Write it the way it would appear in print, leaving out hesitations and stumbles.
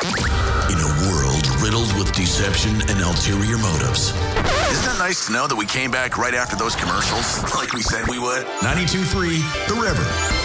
In a world riddled with deception and ulterior motives. Isn't it nice to know that we came back right after those commercials, like we said we would? 92.3 The River.